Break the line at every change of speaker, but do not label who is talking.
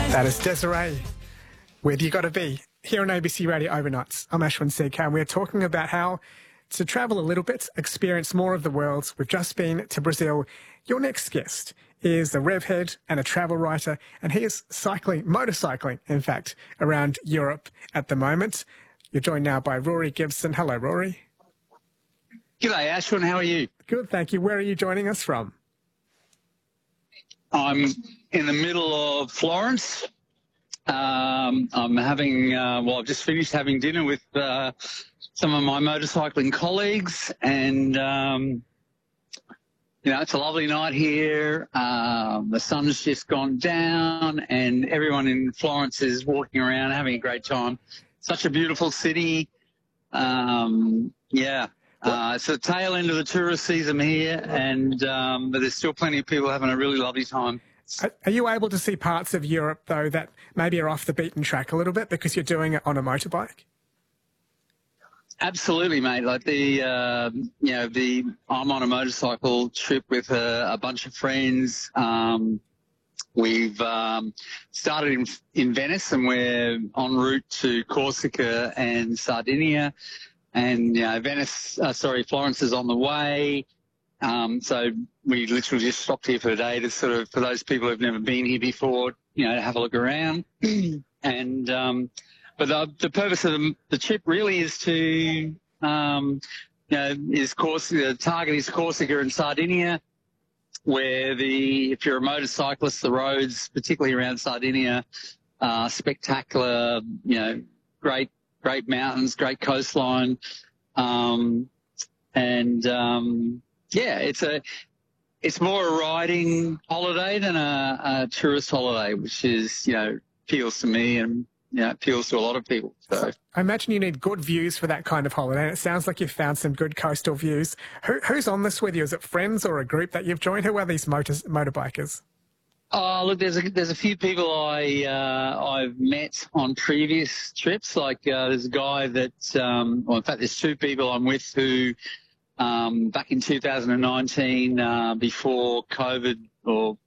That is Desiree. Where do you got to be? Here on ABC Radio Overnights, I'm Ashwin Sekhar, and we're talking about how to travel a little bit, experience more of the world. We've just been to Brazil. Your next guest is a rev head and a travel writer, and he is motorcycling, in fact, around Europe at the moment. You're joined now by Rory Gibson. Hello, Rory.
G'day, Ashwin. How are you?
Good, thank you. Where are you joining us from?
I'm in the middle of Florence. I'm having, I've just finished having dinner with some of my motorcycling colleagues, and, it's a lovely night here. The sun's just gone down, and everyone in Florence is walking around having a great time. Such a beautiful city. It's the tail end of the tourist season here, and but there's still plenty of people having a really lovely time.
Are you able to see parts of Europe, though, that maybe are off the beaten track a little bit because you're doing it on a motorbike?
Absolutely, mate. Like I'm on a motorcycle trip with a bunch of friends. We've started in Venice, and we're en route to Corsica and Sardinia. And, Florence is on the way. So we literally just stopped here for a day to sort of, for those people who've never been here before, have a look around. And, but the purpose of the trip really is to, the target is Corsica and Sardinia, where if you're a motorcyclist, the roads, particularly around Sardinia, are spectacular, great mountains, great coastline. It's more a riding holiday than a tourist holiday, which is, appeals to me and, appeals to a lot of people. So
I imagine you need good views for that kind of holiday. And it sounds like you've found some good coastal views. Who's on this with you? Is it friends or a group that you've joined? Who are these motorbikers?
Oh, look, there's a few people I've met on previous trips. Like there's a guy that, in fact, there's two people I'm with who, back in 2019, before COVID or